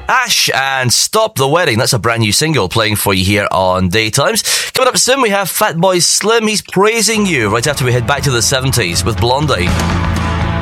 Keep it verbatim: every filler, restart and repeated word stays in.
Ash and Stop the Wedding. That's a brand new single playing for you here on Daytimes. Coming up soon, we have Fatboy Slim. He's praising you right after we head back to the seventies with Blondie.